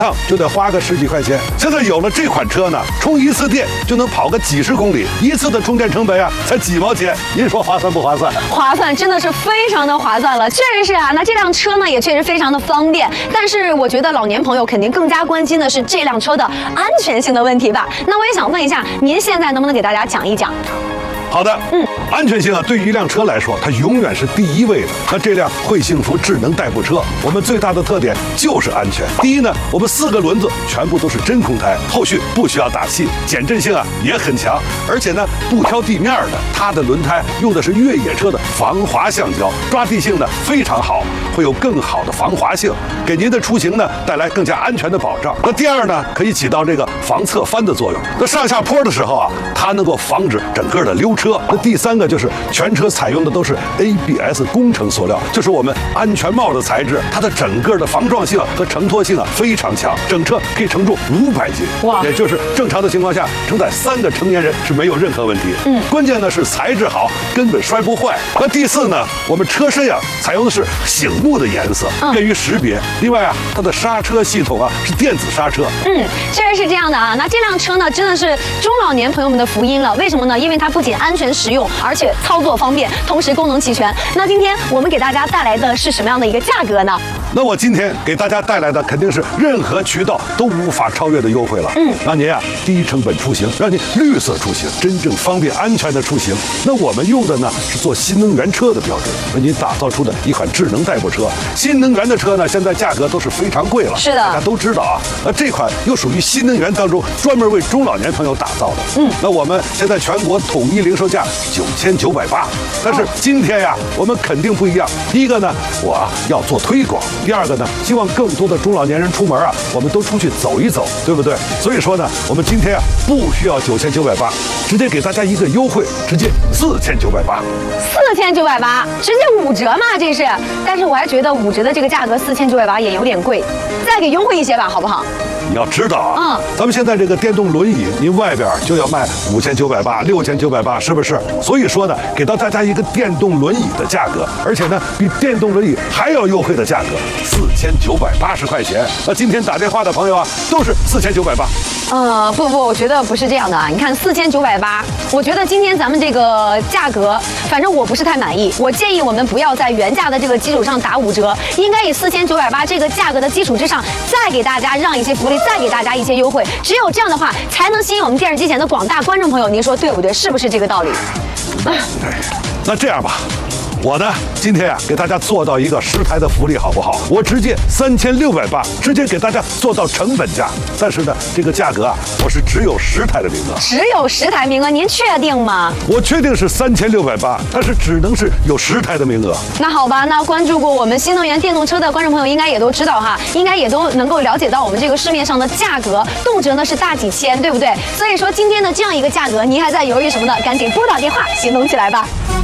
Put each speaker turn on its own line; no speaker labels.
趟就得花个10几块钱。现在有了这款车呢，充一次电就能跑个几十公里，一次的充电成本啊才几毛钱，您说划算不划算？
划算，真的是非常的划算了，确实是啊。那这辆车呢也确实非常的方便，但是我觉得老年朋友肯定更加关心的是这辆车的安全性的问题吧。那我也想问一下，您现在能不能给大家讲一讲？
好的，安全性啊，对于一辆车来说，它永远是第一位的。那这辆会幸福智能代步车，我们最大的特点就是安全。第一呢，我们4个轮子全部都是真空胎，后续不需要打气，减震性啊也很强，而且呢不挑地面的，它的轮胎用的是越野车的防滑橡胶，抓地性呢非常好，会有更好的防滑性，给您的出行呢带来更加安全的保障。那第二呢，可以起到这个防侧翻的作用。那上下坡的时候啊，它能够防止整个的溜车。那第3个就是全车采用的都是 ABS 工程塑料，就是我们安全帽的材质，它的整个的防撞性和承托性啊非常强，整车可以承重500斤，哇，也就是正常的情况下承载3个成年人是没有任何问题。关键呢是材质好，根本摔不坏。那第4呢，我们车身啊采用的是醒目的颜色，便于识别。另外啊，它的刹车系统啊是电子刹车。
确实是这样的啊。那这辆车呢真的是中老年朋友们的福音了，为什么呢？因为它不仅安全实用，而且操作方便，同时功能齐全。那今天我们给大家带来的是什么样的一个价格呢？
那我今天给大家带来的肯定是任何渠道都无法超越的优惠了。让您啊低成本出行，让您绿色出行，真正方便安全的出行。那我们用的呢是做新能源车的标准，为您打造出的一款智能代步车。新能源的车呢，现在价格都是非常贵了，
是的，
大家都知道啊。那这款又属于新能源当中专门为中老年朋友打造的。那我们现在全国统一零售价9980，但是今天呀，我们肯定不一样。第一个呢，我要做推广；第二个呢，希望更多的中老年人出门啊，我们都出去走一走，对不对？所以说呢，我们今天啊不需要9980，直接给大家一个优惠，直接4980。
4980，直接5折嘛，这是。但是我还觉得5折的这个价格4980也有点贵，再给优惠一些吧，好不好？
你要知道啊，咱们现在这个电动轮椅，您外边就要卖5980、6980，是不是？所以说呢，给到大家一个电动轮椅的价格，而且呢，比电动轮椅还要优惠的价格，4980块钱。那今天打电话的朋友啊，都是4980。
不，我觉得不是这样的啊。你看4980，我觉得今天咱们这个价格，反正我不是太满意。我建议我们不要在原价的这个基础上打5折，应该以4980这个价格的基础之上，再给大家让一些福利，再给大家一些优惠。只有这样的话，才能吸引我们电视机前的广大观众朋友。您说对不对？是不是这个道理？
那这样吧。我呢，今天啊，给大家做到一个10台的福利，好不好？我直接3680，直接给大家做到成本价。但是呢，这个价格啊，我是只有10台的名额，
只有10台名额，您确定吗？
我确定是3680，但是只能是有10台的名额。
那好吧，那关注过我们新能源电动车的观众朋友应该也都知道哈，应该也都能够了解到我们这个市面上的价格，动辄呢是大几千，对不对？所以说今天的这样一个价格，您还在犹豫什么呢？赶紧拨打电话，行动起来吧。